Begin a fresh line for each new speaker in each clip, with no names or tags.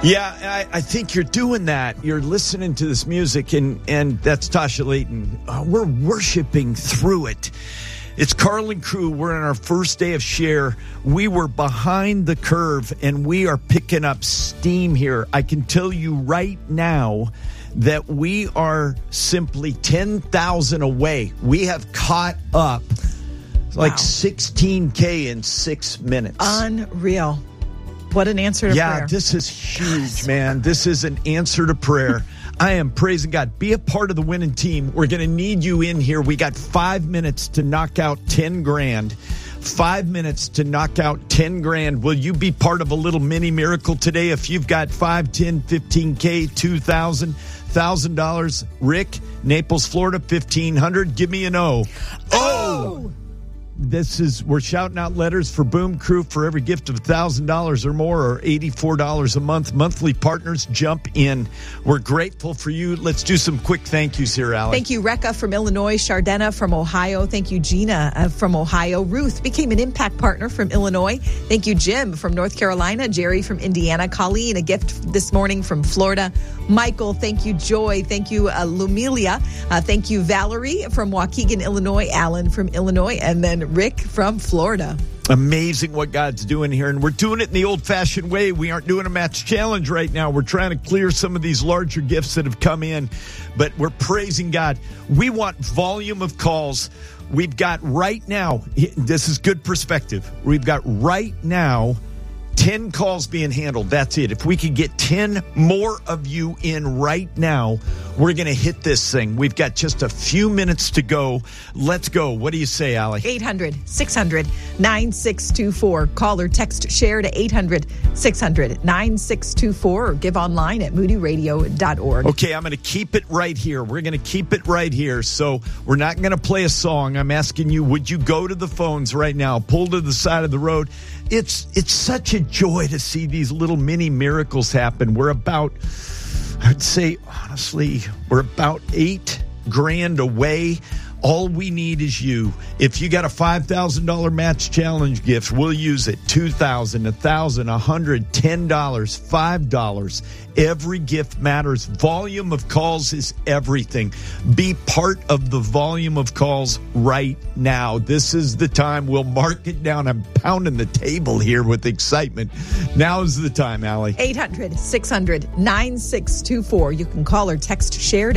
Yeah, I think you're doing that. You're listening to this music, and that's Tasha Layton. We're worshiping through it. It's Carl and crew. We're on our first day of Share. We were behind the curve, and we are picking up steam here. I can tell you right now that we are simply 10,000 away. We have caught up like 16K in 6 minutes.
Unreal. What an answer to prayer.
Yeah, this is huge, man. This is an answer to prayer. I am praising God. Be a part of the winning team. We're going to need you in here. We got 5 minutes to knock out 10 grand. 5 minutes to knock out 10 grand. Will you be part of a little mini miracle today? If you've got 5, 10, 15K, $2,000, $1,000. Rick, Naples, Florida, 1,500. Give me an O. Oh! We're shouting out letters for Boom Crew for every gift of $1,000 or more, or $84 a month. Monthly partners, jump in. We're grateful for you. Let's do some quick thank yous here, Alex.
Thank you, Rekha from Illinois, Shardena from Ohio. Thank you, Gina from Ohio. Ruth became an impact partner from Illinois. Thank you, Jim from North Carolina. Jerry from Indiana. Colleen, a gift this morning from Florida. Michael, thank you, Joy. Thank you, Lumilia. Thank you, Valerie from Waukegan, Illinois. Alan from Illinois. And then Rick from Florida.
Amazing what God's doing here. And we're doing it in the old-fashioned way. We aren't doing a match challenge right now. We're trying to clear some of these larger gifts that have come in. But we're praising God. We want volume of calls. We've got right now, this is good perspective. We've got right now 10 calls being handled. That's it. If we could get 10 more of you in right now, we're going to hit this thing. We've got just a few minutes to go. Let's go. What do you say, Allie?
800-600-9624. Call or text Share to 800-600-9624 or give online at moodyradio.org.
Okay, I'm going to keep it right here. We're going to keep it right here. So we're not going to play a song. I'm asking you, would you go to the phones right now? Pull to the side of the road. It's such a joy to see these little mini miracles happen. We're about, I'd say, honestly, we're about 8 grand away. All we need is you. If you got a $5,000 match challenge gift, we'll use it. $2,000, $1,000, $100, $10, $5. Every gift matters. Volume of calls is everything. Be part of the volume of calls right now. This is the time. We'll mark it down. I'm pounding the table here with excitement. Now is the time, Allie.
800-600-9624. You can call or text Share to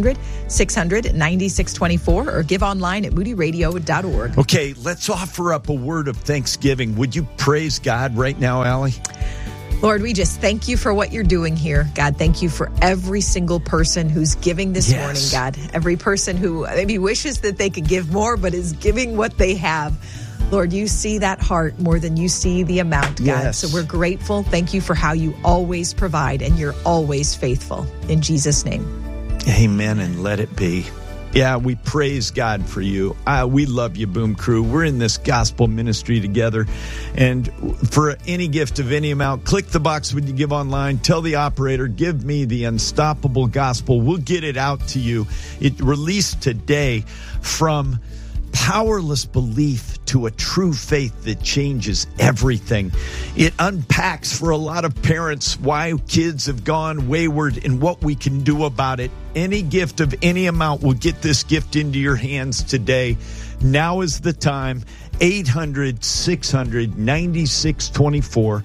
800-600-9624 or give online at moodyradio.org.
Okay, let's offer up a word of thanksgiving. Would you praise God right now, Allie?
Lord, we just thank you for what you're doing here. God, thank you for every single person who's giving this morning, God. Every person who maybe wishes that they could give more, but is giving what they have. Lord, you see that heart more than you see the amount, God.
Yes.
So we're grateful. Thank you for how you always provide, and you're always faithful. In Jesus' name.
Amen, and let it be. Yeah, we praise God for you. We love you, Boom Crew. We're in this gospel ministry together. And for any gift of any amount, click the box when you give online. Tell the operator, give me the unstoppable gospel. We'll get it out to you. It released today from powerless belief to a true faith that changes everything. It unpacks for a lot of parents why kids have gone wayward and what we can do about it. Any gift of any amount will get this gift into your hands today. Now is the time. 800-600-9624.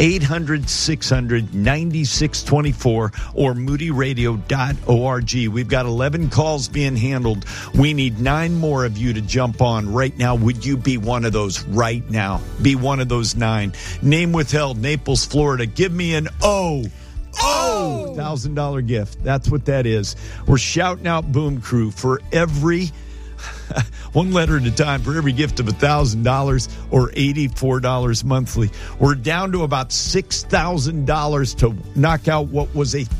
800-600-9624 or moodyradio.org. We've got 11 calls being handled. We need 9 more of you to jump on right now. Would you be one of those right now? Be one of those 9. Name withheld, Naples, Florida. Give me an O. Oh! $1,000 gift. That's what that is. We're shouting out Boom Crew for every one letter at a time, for every gift of $1,000 or $84 monthly. We're down to about $6,000 to knock out what was a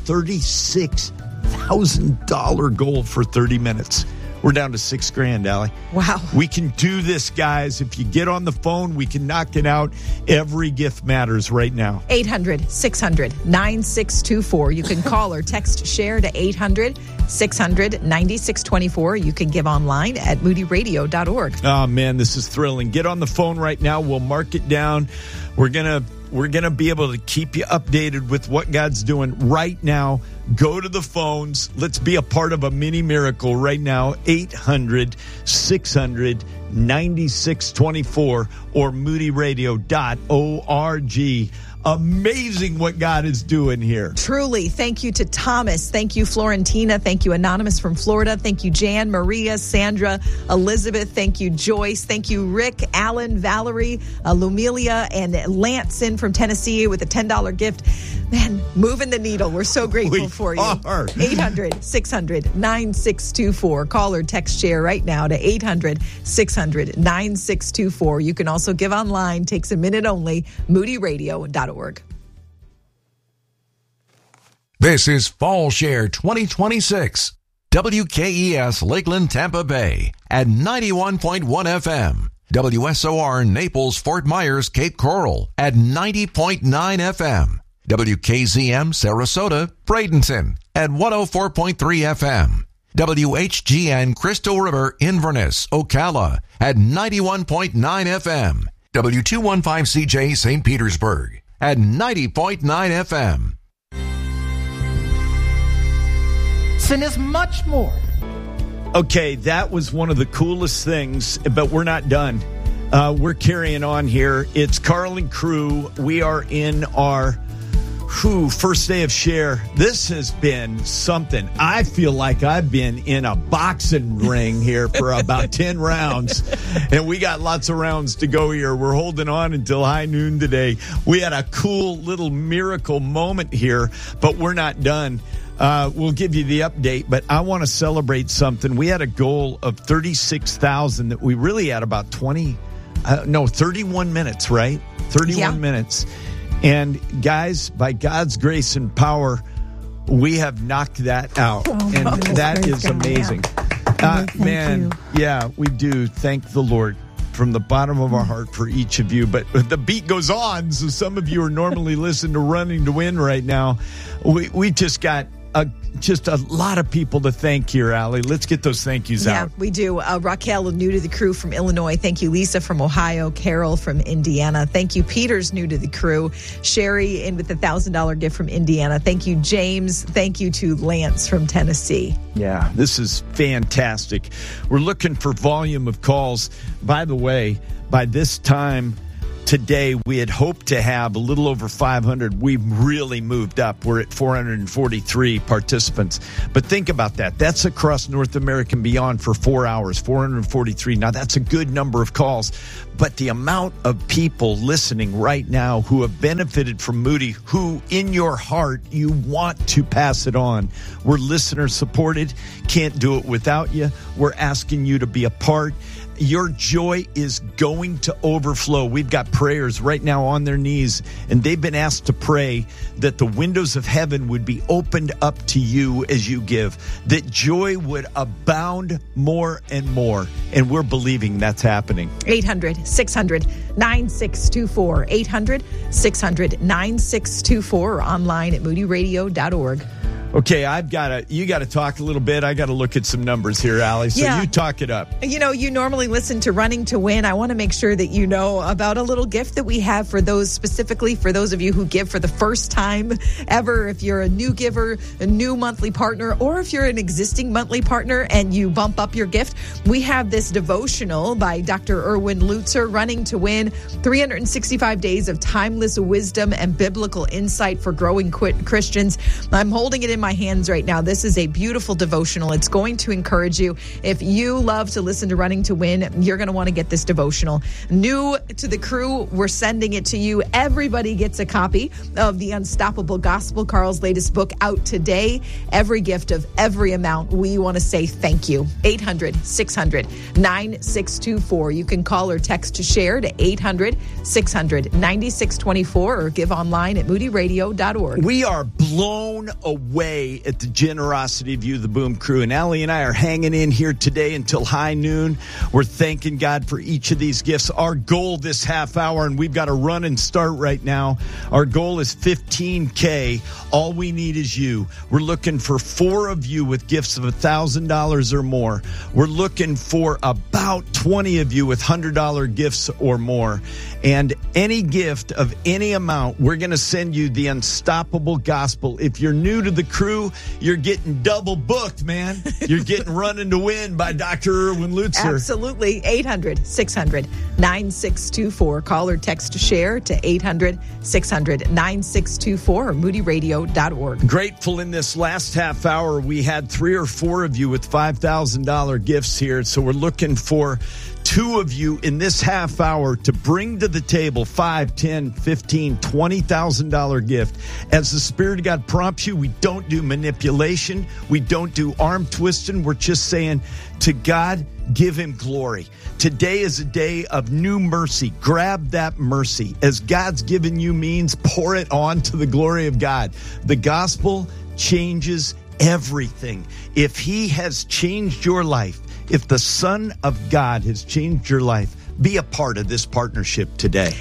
$36,000 goal for 30 minutes. We're down to $6,000, Allie.
Wow.
We can do this, guys. If you get on the phone, we can knock it out. Every gift matters right now.
800-600-9624. You can call or text Share to 800-600-9624. You can give online at moodyradio.org.
Oh, man, this is thrilling. Get on the phone right now. We'll mark it down. We're going to We're going to be able to keep you updated with what God's doing right now. Go to the phones. Let's be a part of a mini miracle right now. 800-600-9624 or moodyradio.org. Amazing what God is doing here.
Truly. Thank you to Thomas. Thank you, Florentina. Thank you, Anonymous from Florida. Thank you, Jan, Maria, Sandra, Elizabeth. Thank you, Joyce. Thank you, Rick, Alan, Valerie, Lumelia, and Lanson from Tennessee with a $10 gift. Man, moving the needle. We're so grateful for you. 800-600-9624. Call or text share right now to 800-600-9624. You can also give online. Takes a minute only. moodyradio.org.
This is Fall Share 2026. WKES Lakeland, Tampa Bay at 91.1 FM. WSOR Naples, Fort Myers, Cape Coral at 90.9 FM. WKZM Sarasota, Bradenton at 104.3 FM. WHGN Crystal River, Inverness, Ocala at 91.9 FM. W215CJ St. Petersburg at 90.9 FM.
Sin is much more.
Okay, that was one of the coolest things, but we're not done. We're carrying on here. It's Carl and crew. We are in our first day of Share. This has been something. I feel like I've been in a boxing ring here for about 10 rounds, and we got lots of rounds to go here. We're holding on until high noon today. We had a cool little miracle moment here, but we're not done. We'll give you the update, but I want to celebrate something. We had a goal of 36,000 that we really had about 31 minutes, right? 31 minutes. And guys, by God's grace and power, we have knocked that out. And that is amazing. Man, yeah, we do. Thank the Lord from the bottom of our heart for each of you. But the beat goes on. So some of you are normally listening to Running to Win right now. We just got just a lot of people to thank here, Allie. Let's get those thank yous out.
Yeah, we do. Raquel, new to the crew from Illinois. Thank you, Lisa from Ohio. Carol from Indiana. Thank you, Peter's new to the crew. Sherry in with the $1,000 gift from Indiana. Thank you, James. Thank you to Lance from Tennessee.
Yeah, this is fantastic. We're looking for volume of calls. By the way, by this time today, we had hoped to have a little over 500. We've really moved up. We're at 443 participants. But think about that. That's across North America and beyond for 4 hours, 443. Now, that's a good number of calls. But the amount of people listening right now who have benefited from Moody, who in your heart you want to pass it on. We're listener supported. Can't do it without you. We're asking you to be a part. Your joy is going to overflow. We've got prayers right now on their knees, and they've been asked to pray that the windows of heaven would be opened up to you as you give, that joy would abound more and more. And we're believing that's happening.
800-600-9624. 800-600-9624 or online at moodyradio.org.
Okay, you got to talk a little bit. I got to look at some numbers here, Allie. So you talk it up.
You know, you normally listen to Running to Win. I want to make sure that you know about a little gift that we have for those, specifically for those of you who give for the first time ever. If you're a new giver, a new monthly partner, or if you're an existing monthly partner and you bump up your gift, we have this devotional by Dr. Erwin Lutzer, Running to Win, 365 days of timeless wisdom and biblical insight for growing Christians. I'm holding it in my hands right now. This is a beautiful devotional. It's going to encourage you. If you love to listen to Running to Win, you're going to want to get this devotional. New to the crew, we're sending it to you. Everybody gets a copy of The Unstoppable Gospel, Carl's latest book, out today. Every gift of every amount, we want to say thank you. 800-600-9624. You can call or text to share to 800-600-9624 or give online at moodyradio.org.
We are blown away day at the generosity of you, the Boom Crew. And Allie and I are hanging in here today until high noon. We're thanking God for each of these gifts. Our goal this half hour, and we've got to run and start right now, our goal is $15K. All we need is you. We're looking for 4 of you with gifts of $1,000 or more. We're looking for about 20 of you with $100 gifts or more. And any gift of any amount, we're going to send you the Unstoppable Gospel. If you're new to the crew, you're getting double booked, man. You're getting Running to Win by Dr. Erwin Lutzer.
Absolutely. 800-600-9624. Call or text to share to 800-600-9624 or moodyradio.org.
Grateful in this last half hour, we had 3 or 4 of you with $5,000 gifts here. So we're looking for 2 of you in this half hour to bring to the table $5,000, $10,000, $15,000, $20,000 gift. As the Spirit of God prompts you, we don't do manipulation. We don't do arm twisting. We're just saying to God, give him glory. Today is a day of new mercy. Grab that mercy. As God's given you means, pour it on to the glory of God. The gospel changes everything. If he has changed your life, if the Son of God has changed your life, be a part of this partnership today.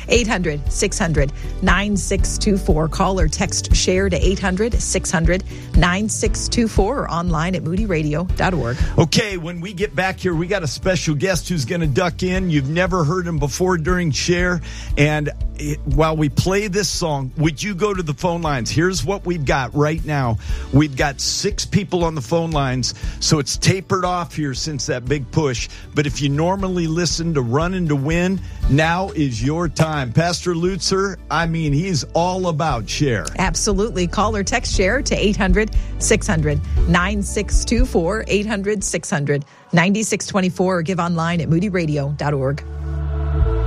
800-600-9624. Call or text share to 800-600-9624 or online at moodyradio.org.
Okay, when we get back here, we got a special guest who's going to duck in. You've never heard him before during Share. And while we play this song, would you go to the phone lines? Here's what we've got right now. We've got 6 people on the phone lines, so it's tapered off here since that big push. But if you normally listen to Running to Win, now is your time. Pastor Lutzer, I mean, he's all about Share.
Absolutely. Call or text share to 800-600-9624, 800-600-9624, or give online at moodyradio.org.